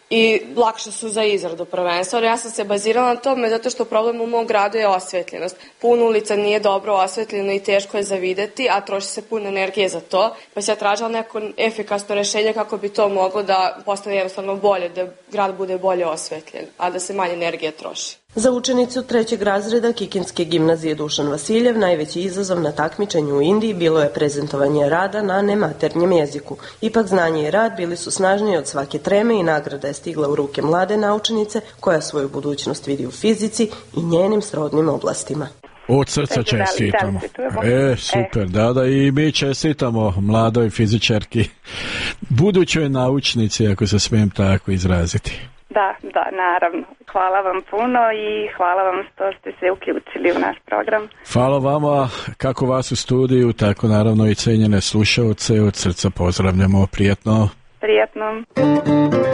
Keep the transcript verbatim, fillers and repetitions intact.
i lakše su za izradu prvenstveno. Ja sam se bazirala na tome zato što problem u mom gradu je osvetljenost. Puno ulica nije dobro osvetljeno i teško je za videti, a troši se puno energije za to, pa se ja tražila neko efikasno rešenje kako bi to moglo da postane jednostavno bolje, da grad bude bolje osvetljen, a da se manje energije troši. Za učenicu trećeg razreda Kikinske gimnazije Dušan Vasiljev najveći izazov na takmičenju u Indiji bilo je prezentovanje rada na nematernjem jeziku. Ipak znanje i rad bili su snažniji od svake treme i nagrada je stigla u ruke mlade naučenice koja svoju budućnost vidi u fizici i njenim srodnim oblastima. Od srca čestitamo. E, super, da, da, i mi čestitamo mladoj fizičarki, budućoj naučnici, ako se smijem tako izraziti. Da, da, naravno. Hvala vam puno i hvala vam što ste se uključili u naš program. Hvala vama, kako vas u studiju, tako naravno i cenjene slušaoce, od srca pozdravljamo, prijetno. Prijetno.